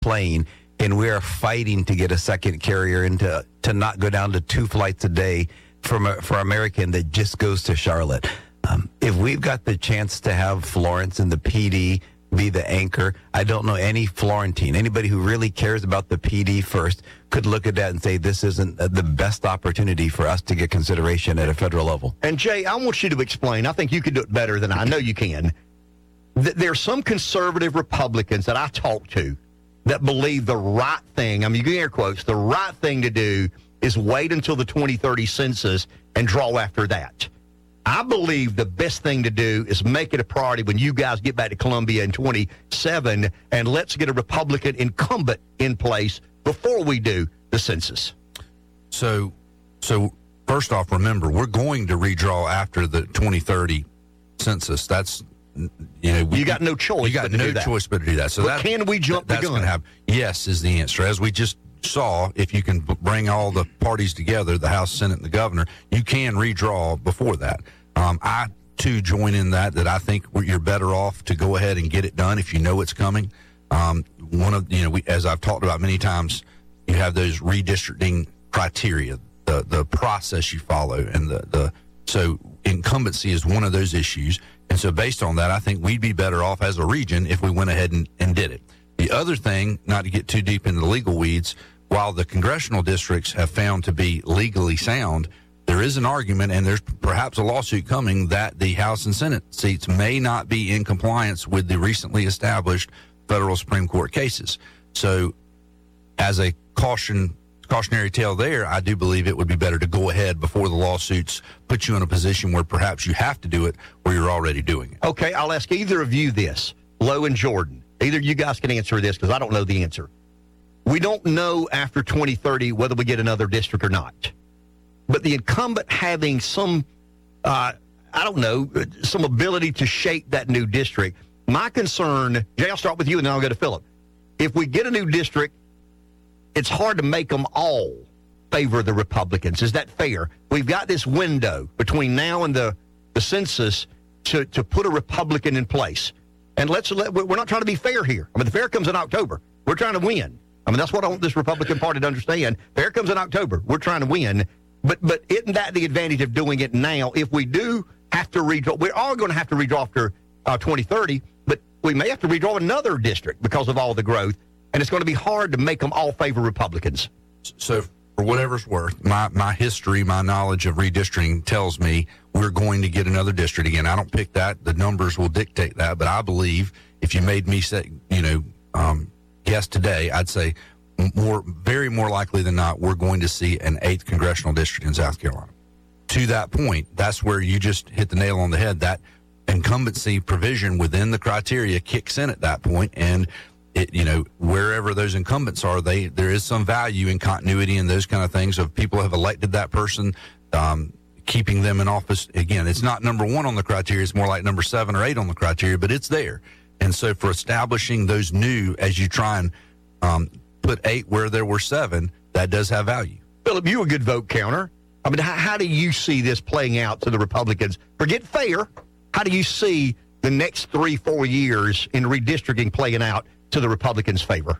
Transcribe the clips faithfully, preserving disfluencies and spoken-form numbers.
plane, and we are fighting to get a second carrier and to, to not go down to two flights a day from for American that just goes to Charlotte. Um, if we've got the chance to have Florence and the P D be the anchor, I don't know any Florentine, anybody who really cares about the P D first, could look at that and say this isn't the best opportunity for us to get consideration at a federal level. And Jay, I want you to explain, I think you can do it better than I know you can, that there's some conservative Republicans that I talk to that believe the right thing, I mean, you can air quotes, the right thing to do is wait until the twenty thirty census and draw after that. I believe the best thing to do is make it a priority when you guys get back to Columbia in twenty-seven, and let's get a Republican incumbent in place before we do the census. So, so first off, remember, we're going to redraw after the twenty thirty census. That's, you know, we, you got no choice. You got but to no do that. choice but to do that. So but that, can we jump that, the gun? That's have, yes is the answer. As we just saw, if you can bring all the parties together, the House, Senate, and the governor, you can redraw before that. Um, I, too, join in that, that I think you're better off to go ahead and get it done if you know it's coming. Um, one of, you know, we, as I've talked about many times, you have those redistricting criteria, the, the process you follow, and the, the, so incumbency is one of those issues. And so based on that, I think we'd be better off as a region if we went ahead and, and did it. The other thing, not to get too deep into the legal weeds, while the congressional districts have found to be legally sound, there is an argument, and there's perhaps a lawsuit coming, that the House and Senate seats may not be in compliance with the recently established federal Supreme Court cases. So as a caution, cautionary tale there, I do believe it would be better to go ahead before the lawsuits put you in a position where perhaps you have to do it or you're already doing it. Okay, I'll ask either of you this, Lowe and Jordan. Either of you guys can answer this because I don't know the answer. We don't know after twenty thirty whether we get another district or not. But the incumbent having some, uh, I don't know, some ability to shape that new district. My concern, Jay, I'll start with you and then I'll go to Philip. If we get a new district, it's hard to make them all favor the Republicans. Is that fair? We've got this window between now and the, the census to, to put a Republican in place. And let's let, we're not trying to be fair here. I mean, the fair comes in October. We're trying to win. I mean, that's what I want this Republican Party to understand. Fair comes in October. We're trying to win. But but isn't that the advantage of doing it now? If we do have to redraw, we're all going to have to redraw after uh, twenty thirty, but we may have to redraw another district because of all the growth, and it's going to be hard to make them all favor Republicans. So for whatever's worth, my, my history, my knowledge of redistricting tells me we're going to get another district. Again, I don't pick that. The numbers will dictate that, but I believe if you made me say, you know, um, guess today, I'd say more, very more likely than not, we're going to see an eighth congressional district in South Carolina. To that point, that's where you just hit the nail on the head. That incumbency provision within the criteria kicks in at that point, and it, you know, wherever those incumbents are, they there is some value in continuity and those kind of things of people have elected that person, um, keeping them in office. Again, it's not number one on the criteria; it's more like number seven or eight on the criteria, but it's there. And so, for establishing those new, as you try and um, put eight where there were seven, that does have value. Philip, you a good vote counter. I mean, how, how do you see this playing out to the Republicans? Forget fair. How do you see the next three, four years in redistricting playing out to the Republicans' favor?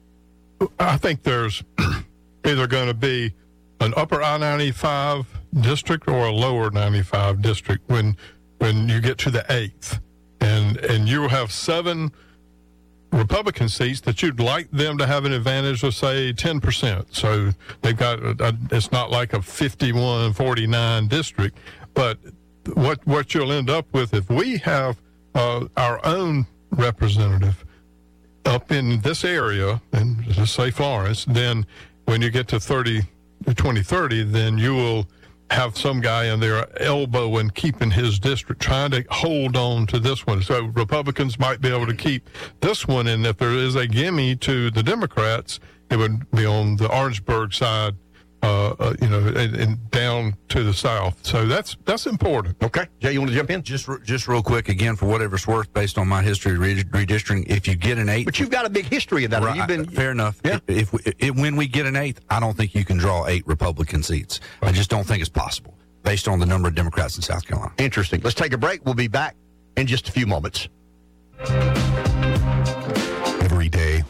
I think there's either going to be an upper I ninety-five district or a lower ninety-five district when when you get to the eighth. And and you will have seven Republican seats that you'd like them to have an advantage of, say, ten percent. So they've got, a, a, it's not like a fifty-one forty-nine district, but what what you'll end up with if we have uh, our own representative up in this area, and just say Florence, then when you get to thirty, twenty thirty, then you will have some guy in there elbowing, keeping his district, trying to hold on to this one. So Republicans might be able to keep this one, and if there is a gimme to the Democrats, it would be on the Orangeburg side, uh, uh, you know, and, and down to the south. So that's that's important. Okay. Jay, you want to jump in? Just just real quick, again, for whatever it's worth, based on my history of redistricting, if you get an eighth... But you've got a big history of that. Right, You've been, fair enough. Yeah. If, if, if when we get an eighth, I don't think you can draw eight Republican seats. I just don't think it's possible, based on the number of Democrats in South Carolina. Interesting. Let's take a break. We'll be back in just a few moments. Every day, we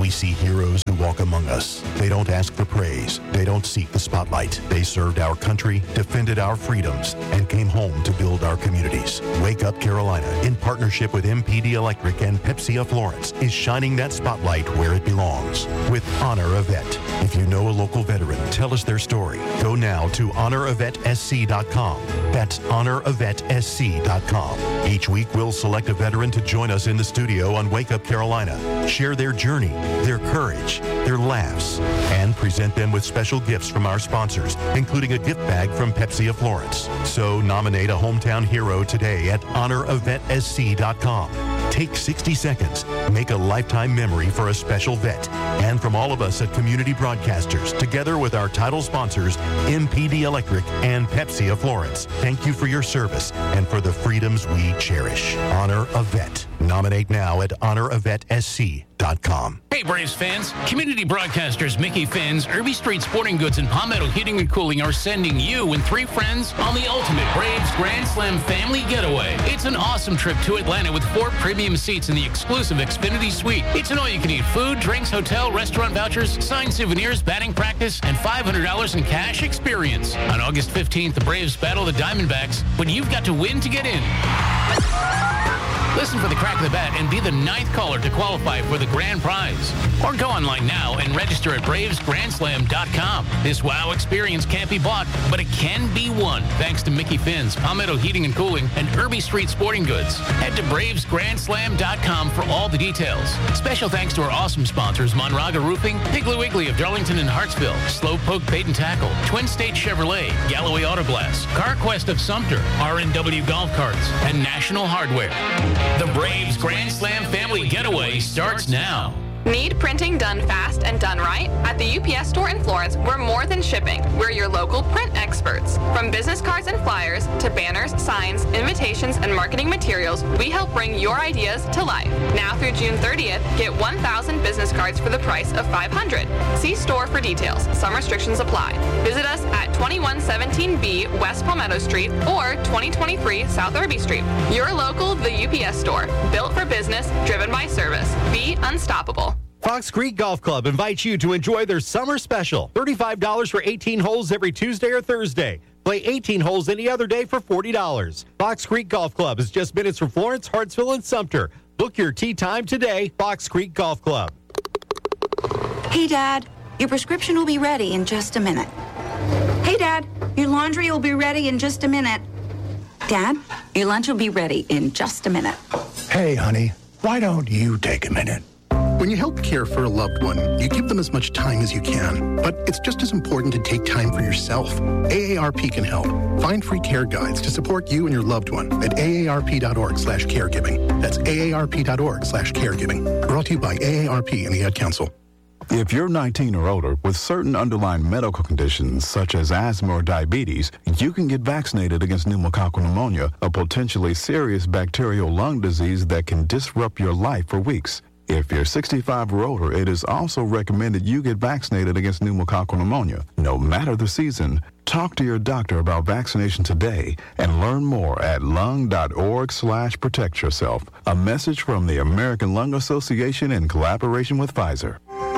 We see heroes who walk among us. They don't ask for praise. They don't seek the spotlight. They served our country, defended our freedoms, and came home to build our communities. Wake Up Carolina, in partnership with M P D Electric and Pepsi of Florence, is shining that spotlight where it belongs with Honor a Vet. If you know a local veteran, tell us their story. Go now to honor a vet s c dot com. That's honor a vet s c dot com. Each week, we'll select a veteran to join us in the studio on Wake Up Carolina, share their journey, their courage, their laughs, and present them with special gifts from our sponsors, including a gift bag from Pepsi of Florence. So nominate a hometown hero today at honor a vet s c dot com. Take sixty seconds. Make a lifetime memory for a special vet. And from all of us at Community Broadcasters, together with our title sponsors, M P D Electric and Pepsi of Florence, thank you for your service and for the freedoms we cherish. Honor a Vet. Nominate now at honor a vet s c dot com. Hey, Braves fans. Community Broadcasters Mickey Finn's, Irby Street Sporting Goods, and Palmetto Heating and Cooling are sending you and three friends on the ultimate Braves Grand Slam family getaway. It's an awesome trip to Atlanta with four premium seats in the exclusive Xfinity Suite. It's an all-you-can-eat food, drinks, hotel, restaurant vouchers, signed souvenirs, batting practice, and five hundred dollars in cash experience. On August fifteenth, the Braves battle the Diamondbacks, but you've got to win to get in. Listen for the crack of the bat and be the ninth caller to qualify for the grand prize. Or go online now and register at braves grand slam dot com. This wow experience can't be bought, but it can be won thanks to Mickey Finn's, Palmetto Heating and Cooling, and Irby Street Sporting Goods. Head to braves grand slam dot com for all the details. Special thanks to our awesome sponsors, Monraga Roofing, Piggly Wiggly of Darlington and Hartsville, Slowpoke Bait and Tackle, Twin State Chevrolet, Galloway Auto Glass, CarQuest of Sumter, R and W Golf Carts, and National Hardware. The Braves Grand Slam Family Getaway starts now. Need printing done fast and done right? At the U P S store in Florence, we're more than shipping. We're your local print experts. From business cards and flyers to banners, signs, invitations, and marketing materials, we help bring your ideas to life. Now through June thirtieth, get one thousand business cards for the price of five hundred. See store for details. Some restrictions apply. Visit us at twenty-one seventeen B West Palmetto Street or twenty twenty-three South Irby Street. Your local, the U P S store. Built for business, driven by service. Be unstoppable. Fox Creek Golf Club invites you to enjoy their summer special. thirty-five dollars for eighteen holes every Tuesday or Thursday. Play eighteen holes any other day for forty dollars. Fox Creek Golf Club is just minutes from Florence, Hartsville, and Sumter. Book your tee time today, Fox Creek Golf Club. Hey, Dad, your prescription will be ready in just a minute. Hey, Dad, your laundry will be ready in just a minute. Dad, your lunch will be ready in just a minute. Hey, honey, why don't you take a minute? When you help care for a loved one, you give them as much time as you can. But it's just as important to take time for yourself. A A R P can help. Find free care guides to support you and your loved one at A A R P dot org slash caregiving. That's A A R P dot org slash caregiving. Brought to you by A A R P and the Ad Council. If you're nineteen or older with certain underlying medical conditions such as asthma or diabetes, you can get vaccinated against pneumococcal pneumonia, a potentially serious bacterial lung disease that can disrupt your life for weeks. If you're sixty-five or older, it is also recommended you get vaccinated against pneumococcal pneumonia. No matter the season, talk to your doctor about vaccination today and learn more at lung dot org slash protect yourself. A message from the American Lung Association in collaboration with Pfizer.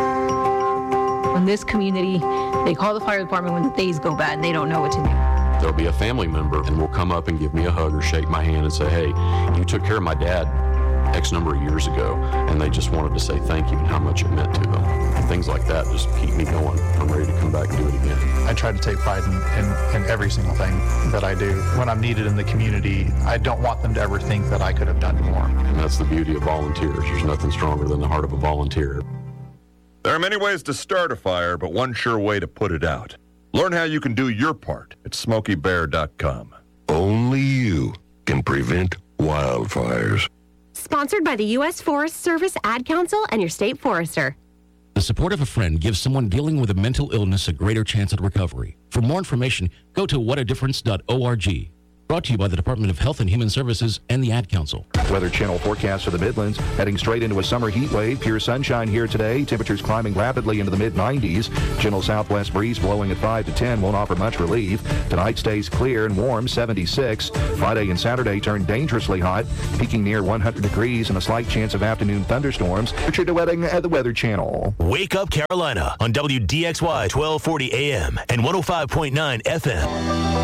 In this community, they call the fire department when the days go bad and they don't know what to do. There'll be a family member and will come up and give me a hug or shake my hand and say, hey, you took care of my dad X number of years ago, and they just wanted to say thank you and how much it meant to them. And things like that just keep me going. I'm ready to come back and do it again. I try to take pride in, in, in every single thing that I do. When I'm needed in the community, I don't want them to ever think that I could have done more. And that's the beauty of volunteers. There's nothing stronger than the heart of a volunteer. There are many ways to start a fire, but one sure way to put it out. Learn how you can do your part at smoky bear dot com. Only you can prevent wildfires. Sponsored by the U S Forest Service, Ad Council, and your state forester. The support of a friend gives someone dealing with a mental illness a greater chance at recovery. For more information, go to what a difference dot org. Brought to you by the Department of Health and Human Services and the Ad Council. Weather Channel forecast for the Midlands. Heading straight into a summer heat wave. Pure sunshine here today. Temperatures climbing rapidly into the mid nineties. Gentle southwest breeze blowing at five to ten won't offer much relief. Tonight stays clear and warm, seventy-six. Friday and Saturday turn dangerously hot, peaking near one hundred degrees and a slight chance of afternoon thunderstorms. Richard DeWetting at the Weather Channel. Wake Up Carolina on W D X Y twelve forty A M and one oh five point nine F M.